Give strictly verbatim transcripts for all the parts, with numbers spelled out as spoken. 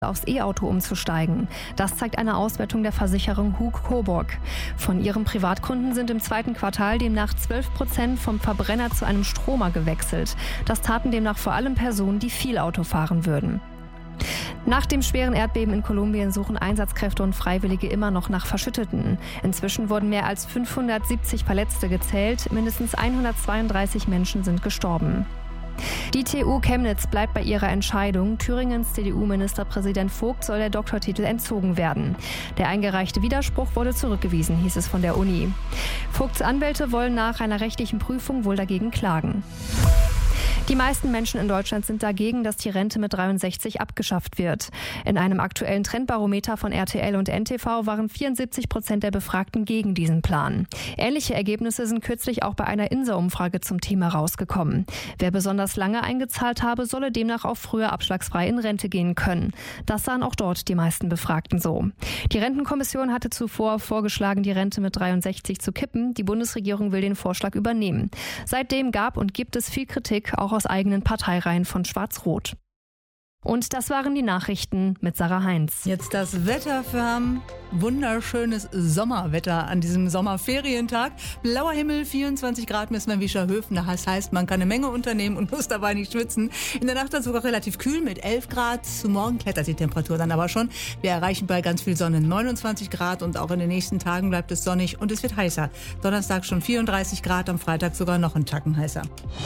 aufs E-Auto umzusteigen. Das zeigt eine Auswertung der Versicherung Hug Coburg. Von ihren Privatkunden sind im zweiten Quartal demnach zwölf Prozent vom Verbrenner zu einem Stromer gewechselt. Das taten demnach vor allem Personen, die viel Auto fahren würden. Nach dem schweren Erdbeben in Kolumbien suchen Einsatzkräfte und Freiwillige immer noch nach Verschütteten. Inzwischen wurden mehr als fünfhundertsiebzig Verletzte gezählt. Mindestens hundertzweiunddreißig Menschen sind gestorben. Die T U Chemnitz bleibt bei ihrer Entscheidung. Thüringens C D U-Ministerpräsident Vogt soll der Doktortitel entzogen werden. Der eingereichte Widerspruch wurde zurückgewiesen, hieß es von der Uni. Vogts Anwälte wollen nach einer rechtlichen Prüfung wohl dagegen klagen. Die meisten Menschen in Deutschland sind dagegen, dass die Rente mit dreiundsechzig abgeschafft wird. In einem aktuellen Trendbarometer von R T L und N T V waren vierundsiebzig Prozent der Befragten gegen diesen Plan. Ähnliche Ergebnisse sind kürzlich auch bei einer Insa-Umfrage zum Thema rausgekommen. Wer besonders lange eingezahlt habe, solle demnach auch früher abschlagsfrei in Rente gehen können. Das sahen auch dort die meisten Befragten so. Die Rentenkommission hatte zuvor vorgeschlagen, die Rente mit dreiundsechzig zu kippen. Die Bundesregierung will den Vorschlag übernehmen. Seitdem gab und gibt es viel Kritik, auch aus eigenen Parteireihen von Schwarz-Rot. Und das waren die Nachrichten mit Sarah Heinz. Jetzt das Wetter für Hamm. Wunderschönes Sommerwetter an diesem Sommerferientag. Blauer Himmel, vierundzwanzig Grad messen wir in Wischerhöfen. Das heißt, man kann eine Menge unternehmen und muss dabei nicht schwitzen. In der Nacht dann sogar relativ kühl mit elf Grad. Morgen klettert die Temperatur dann aber schon. Wir erreichen bei ganz viel Sonne neunundzwanzig Grad und auch in den nächsten Tagen bleibt es sonnig und es wird heißer. Donnerstag schon vierunddreißig Grad, am Freitag sogar noch einen Tacken heißer.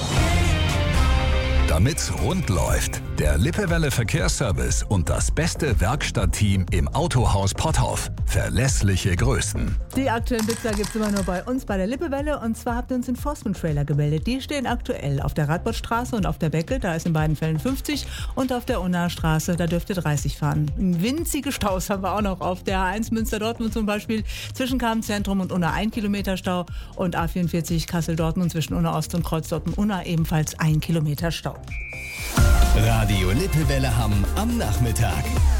Damit's rund läuft, der Lippewelle Verkehrsservice und das beste Werkstattteam im Autohaus Potthoff. Verlässliche Größen. Die aktuellen Blitzer gibt es immer nur bei uns bei der Lippewelle. Und zwar habt ihr uns Enforcement-Trailer gemeldet. Die stehen aktuell auf der Radbottstraße und auf der Becke. Da ist in beiden Fällen fünfzig. Und auf der Unnaher Straße, da dürft ihr dreißig fahren. Winzige Staus haben wir auch noch auf der A eins Münster-Dortmund zum Beispiel. Zwischen Kamen-Zentrum und Unna ein Kilometer Stau. Und A vierundvierzig Kassel-Dortmund zwischen Unna Ost und Kreuz Dortmund-Unna ebenfalls ein Kilometer Stau. Radio Lippewelle Hamm am Nachmittag.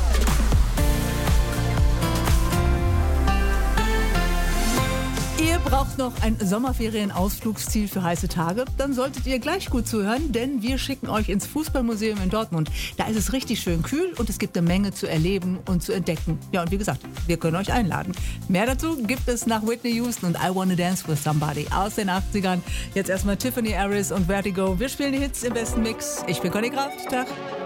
Ihr braucht noch ein Sommerferien-Ausflugsziel für heiße Tage? Dann solltet ihr gleich gut zuhören, denn wir schicken euch ins Fußballmuseum in Dortmund. Da ist es richtig schön kühl und es gibt eine Menge zu erleben und zu entdecken. Ja, und wie gesagt, wir können euch einladen. Mehr dazu gibt es nach Whitney Houston und I Wanna Dance With Somebody aus den achtzigern. Jetzt erstmal Tiffany Harris und Vertigo. Wir spielen die Hits im besten Mix. Ich bin Conny Kraft. Tag.